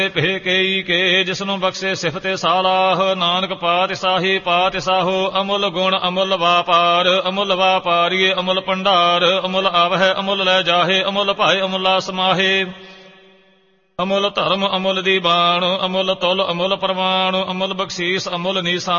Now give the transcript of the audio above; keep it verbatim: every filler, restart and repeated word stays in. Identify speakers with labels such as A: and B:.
A: ਭੇ ਕੇਈ ਕੇ ਜਿਸਨੂੰ ਬਖਸ਼ੇ ਸਿਫਤੇ ਸਾਲਾਹ ਨਾਨਕ ਪਾਤਿ ਸਾਹੀ ਪਾਤਿ ਸਾਹੋ ਅਮੁੱਲ ਗੁਣ ਅਮੁੱਲ ਵਾਪਾਰ ਅਮੁੱਲ ਵਾਪਾਰੀਏ ਅਮੁੱਲ ਭੰਡਾਰ ਅਮੁੱਲ ਆਵਹਿ ਅਮੁੱਲ ਲੈ ਜਾਹੇ ਅਮੁੱਲ ਭਾਏ ਅਮੁੱਲਾ ਸਮਾਹੇ ਅਮੁੱਲ ਧਰਮ ਅਮੁੱਲ ਦੀਬਾਨ ਅਮੁੱਲ ਤੁਲ ਅਮੁੱਲ ਪ੍ਰਮਾਣ ਅਮੁੱਲ ਬਖਸ਼ੀਸ ਅਮੁੱਲ ਨੀਸਾ